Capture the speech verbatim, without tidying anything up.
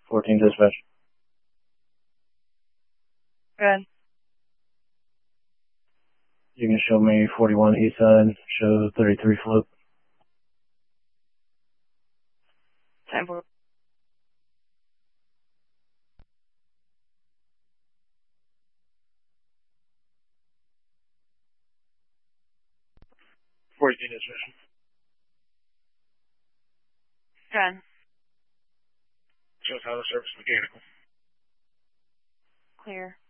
fourteen dispatch. Good. You can show me forty-one east side, show thirty-three float. Time for fourteen dispatch. Good. Show title service mechanical. Clear.